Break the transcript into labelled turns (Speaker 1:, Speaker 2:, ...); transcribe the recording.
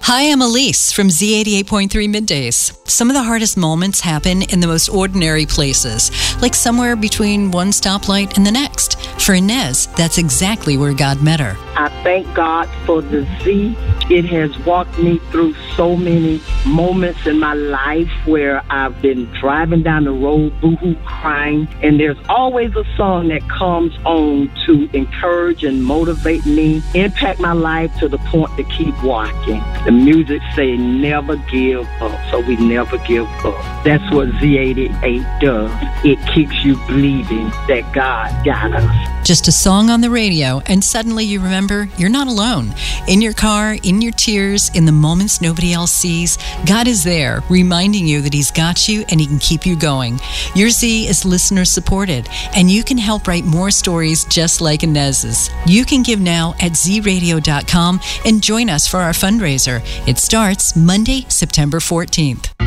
Speaker 1: Hi, I'm Elise from Z88.3 Middays. Some of the hardest moments happen in the most ordinary places, like somewhere between one stoplight and the next. For Inez, that's exactly where God met her.
Speaker 2: I thank God for the Z. It has walked me through so many moments in my life where I've been driving down the road, boo-hoo, crying, and there's always a song that comes on to encourage and motivate me, impact my life to the point to keep walking. The music say never give up, so we never give up. That's what Z88 does. It keeps you believing that God got us.
Speaker 1: Just a song on the radio, and suddenly you remember you're not alone. In your car, in your tears, in the moments nobody else sees, God is there, reminding you that He's got you and He can keep you going. Your Z is listener supported, and you can help write more stories just like Inez's. You can give now at zradio.com and join us for our fundraiser. It starts Monday, September 14th.